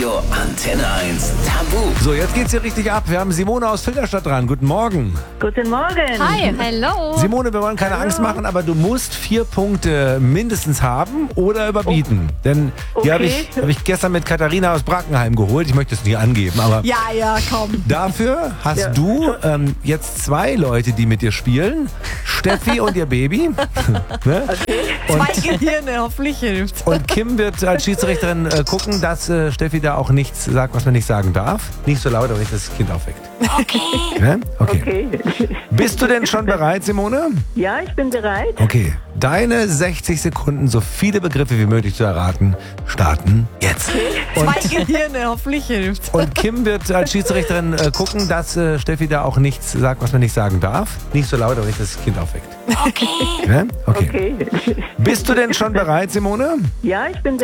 Radio Antenne 1 Tabu. So, jetzt geht's hier richtig ab. Wir haben Simone aus Filderstadt dran. Guten Morgen. Guten Morgen. Hi, hello. Simone, wir wollen keine Angst machen, aber du musst 4 Punkte mindestens haben oder überbieten. Denn die habe ich gestern mit Katharina aus Brackenheim geholt. Ich möchte es nicht angeben, aber Ja, komm. dafür hast du jetzt 2 Leute, die mit dir spielen. Steffi und ihr Baby. Ne? Zwei Gehirne, hoffentlich hilft's. Und Kim wird als Schiedsrichterin gucken, dass Steffi da auch nichts sagt, was man nicht sagen darf. Nicht so laut, aber nicht, dass das Kind aufweckt. Okay. Ne? Okay. Bist du denn schon bereit, Simone? Ja, ich bin bereit. Okay. Deine 60 Sekunden, so viele Begriffe wie möglich zu erraten, starten jetzt. Zwei Gehirne, hoffentlich hilft's. Und Kim wird als Schiedsrichterin gucken, dass Steffi da auch nichts sagt, was man nicht sagen darf. Nicht so laut, aber nicht, dass das Kind aufweckt. Okay. Ne? Okay. Okay. Bist du denn schon bereit, Simone? Ja, ich bin